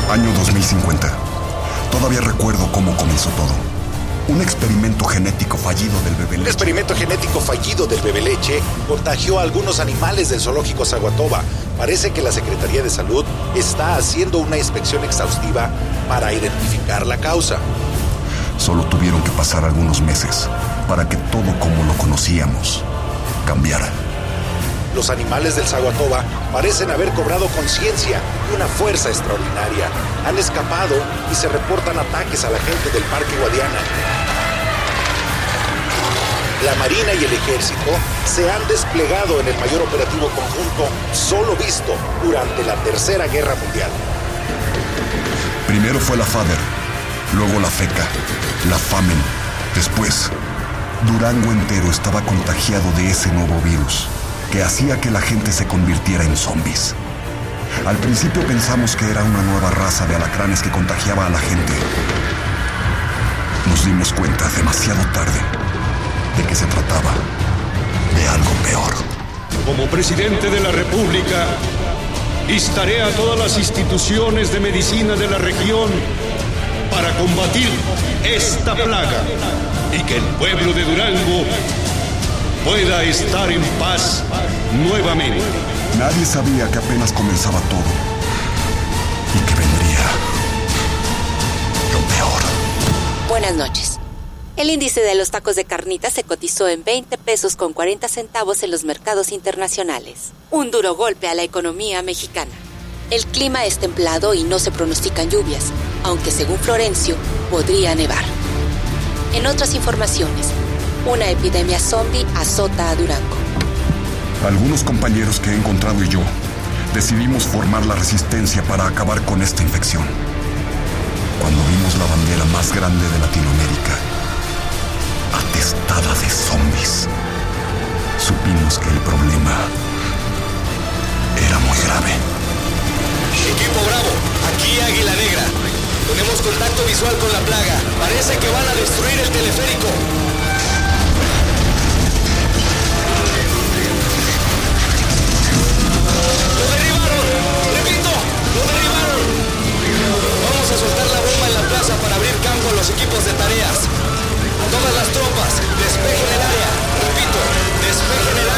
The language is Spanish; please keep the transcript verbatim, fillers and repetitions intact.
Año dos mil cincuenta. Todavía recuerdo cómo comenzó todo. Un experimento genético fallido del bebé leche. Un experimento genético fallido del bebé leche contagió a algunos animales del zoológico Zaguatoba. Parece que la Secretaría de Salud está haciendo una inspección exhaustiva para identificar la causa. Solo tuvieron que pasar algunos meses para que todo como lo conocíamos cambiara. Los animales del Zaguatoba parecen haber cobrado conciencia y una fuerza extraordinaria. Han escapado y se reportan ataques a la gente del Parque Guadiana. La Marina y el Ejército se han desplegado en el mayor operativo conjunto solo visto durante la Tercera Guerra Mundial. Primero fue la FADER, luego la FECA, la FAMEN. Después, Durango entero estaba contagiado de ese nuevo virus que hacía que la gente se convirtiera en zombies. Al principio pensamos que era una nueva raza de alacranes que contagiaba a la gente. Nos dimos cuenta demasiado tarde de que se trataba de algo peor. Como presidente de la República, instaré a todas las instituciones de medicina de la región para combatir esta plaga y que el pueblo de Durango pueda estar en paz nuevamente. Nadie sabía que apenas comenzaba todo y que vendría lo peor. Buenas noches. El índice de los tacos de carnitas se cotizó en veinte pesos con cuarenta centavos en los mercados internacionales. Un duro golpe a la economía mexicana. El clima es templado y no se pronostican lluvias, aunque según Florencio podría nevar. En otras informaciones, una epidemia zombie azota a Durango. Algunos compañeros que he encontrado y yo decidimos formar la resistencia para acabar con esta infección. Cuando vimos la bandera más grande de Latinoamérica, atestada de zombies, supimos que el problema era muy grave. Equipo Bravo, aquí Águila Negra. Tenemos contacto visual con la plaga. Parece que van a destruir el teleférico. ¡Lo derribaron! ¡Repito! ¡Lo derribaron! Vamos a soltar la bomba en la plaza para abrir campo a los equipos de tareas. Todas las tropas, despejen el área. Repito, despejen el